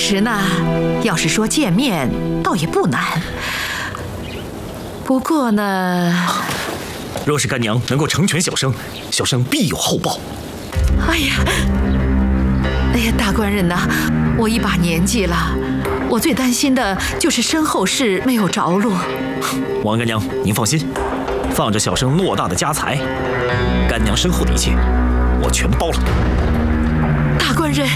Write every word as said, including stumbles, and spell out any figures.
实呢，要是说见面，倒也不难。不过呢， 若是干娘能够成全小生，小生必有厚报。 哎呀，哎呀，大官人呐，我一把年纪了，我最担心的就是身后事没有着落。 王干娘，您放心，放着小生偌大的家财，干娘身后的一切，我全包了。 大官人。